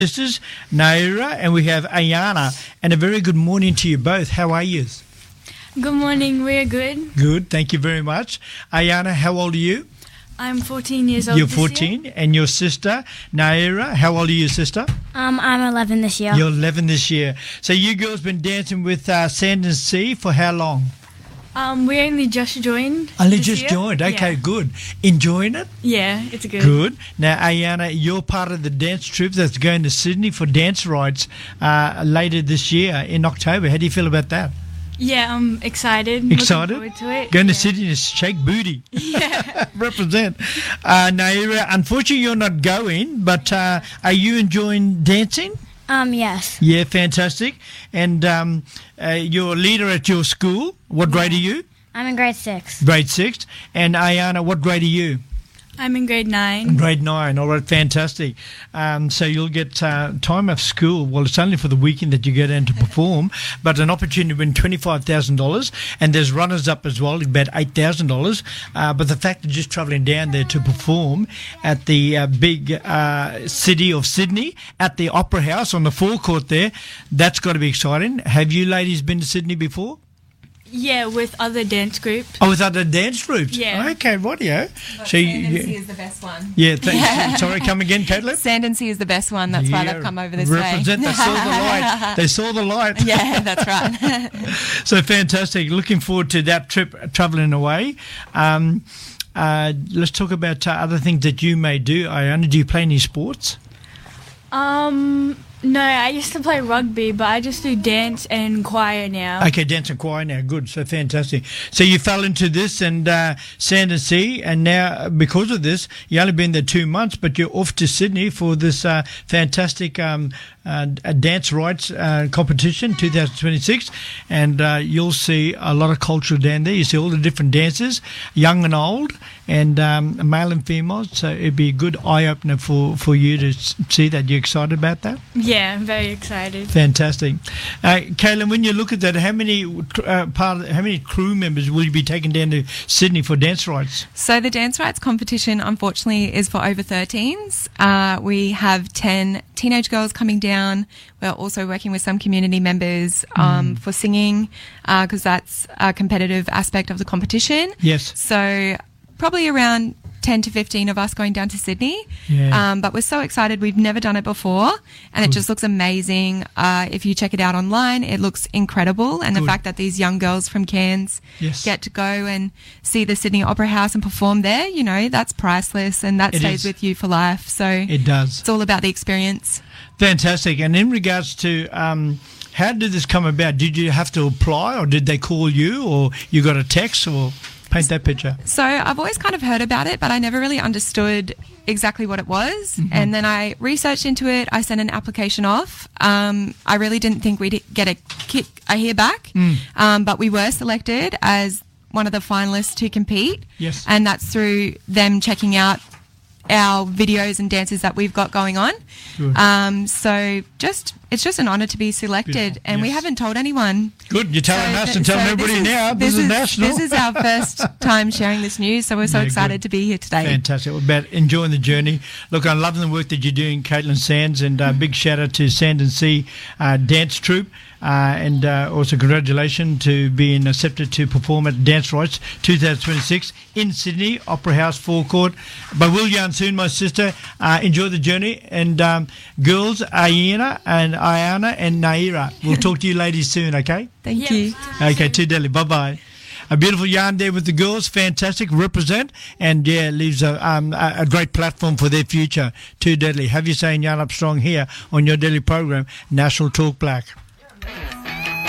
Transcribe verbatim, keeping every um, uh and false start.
sisters, Naira, and we have Ayana. And a very good morning to you both. How are you? Good morning, we're good. Good, thank you very much. Ayana, how old are you? I'm fourteen years old. You're this fourteen. year. And your sister, Naira, how old are you, sister? Um, I'm eleven this year. You're eleven this year. So you girls been dancing with uh, Sand and Sea for how long? Um, we only just joined. Only this just year. joined. Okay, Yeah. good. Enjoying it? Yeah, it's good. Good. Now, Ayana, you're part of the dance troupe that's going to Sydney for dance rides uh, later this year in October. How do you feel about that? Yeah, I'm excited. Excited? Looking forward to it. Going yeah. to Sydney to shake booty. Yeah. Represent. Uh, Naira, unfortunately you're not going, but uh, are you enjoying dancing? Um, yes. Yeah, fantastic. And um, uh, you're a leader at your school. What grade are you? I'm in grade six. Grade six. And Ayana, what grade are you? I'm in grade nine. Grade nine. All right, fantastic. Um, so you'll get uh, time off school. Well, it's only for the weekend that you go down to perform, but an opportunity to win twenty-five thousand dollars. And there's runners-up as well, about eight thousand dollars. Uh, but the fact of just travelling down there to perform at the uh, big uh, city of Sydney, at the Opera House on the forecourt there, that's got to be exciting. Have you ladies been to Sydney before? Yeah, with other dance groups. Oh, with other dance groups? Yeah. Okay, rightio. But So you- Sand and you- Sea is the best one. Yeah, thanks. Sorry, come again, Caitlin? Sand and Sea is the best one. That's why Yeah, they've come over this represent, way. They saw the light. They saw the light. Yeah, that's right. So fantastic. Looking forward to that trip, travelling away. Um, uh, let's talk about uh, other things that you may do. Ayana, do you play any sports? Um, no, I used to play rugby, but I just do dance and choir now. Okay, dance and choir now. Good. So fantastic. So you fell into this and uh, Sand and Sea, and now because of this, you only been there two months, but you're off to Sydney for this uh, fantastic um, uh, dance rights uh, competition, twenty twenty-six, and uh, you'll see a lot of culture down there. You see all the different dances, young and old, and um, male and female. So it'd be a good eye opener for for you to s- see that. You're excited about that? Yeah, I'm very excited. Fantastic, uh, Kaylin. When you look at that, how many uh, part of, how many crew members will you be taking down to Sydney for dance rights? So the dance rights competition, unfortunately, is for over thirteens. Uh, we have ten teenage girls coming down. We're also working with some community members um, Mm. for singing because that's a competitive aspect of the competition. Yes. So probably around ten to fifteen of us going down to Sydney. Yeah. Um, but we're so excited. We've never done it before and it Good. just looks amazing. Uh, if you check it out online, it looks incredible. And Good. the fact that these young girls from Cairns Yes. get to go and see the Sydney Opera House and perform there, you know, that's priceless and that It stays is. with you for life. So It does. it's all about the experience. Fantastic. And in regards to um, how did this come about? Did you have to apply, or did they call you, or you got a text, or paint that picture? So I've always kind of heard about it, but I never really understood exactly what it was. Mm-hmm. And then I researched into it. I sent an application off. Um, I really didn't think we'd get a kick, a hear back, Mm. um, but we were selected as one of the finalists to compete. Yes. And that's through them checking out our videos and dances that we've got going on. Good. Um, so just it's just an honour to be selected, Beautiful. and we Yes. haven't told anyone. Good. You're telling So us th- and telling so everybody this is- now. This, is national. This is our first time sharing this news, so we're so Yeah, excited good. to be here today. Fantastic. About enjoying the journey. Look, I'm loving the work that you're doing, Caitlin Sands, and uh, big shout out to Sand and Sea uh, Dance Troupe. Uh, and uh, also congratulations to being accepted to perform at Dance Rights twenty twenty-six in Sydney, Opera House forecourt. But we'll yarn soon, my sister. Uh, enjoy the journey. And um, girls, Ayana and Ayana and Naira, we'll talk to you ladies soon, okay? Thank Yeah. you. Okay, too deadly. Bye-bye. A beautiful yarn there with the girls. Fantastic. Represent. And, yeah, leaves a, um, a, a great platform for their future. Too deadly. Have you saying Yarn Up Strong here on your daily program, National Talk Black.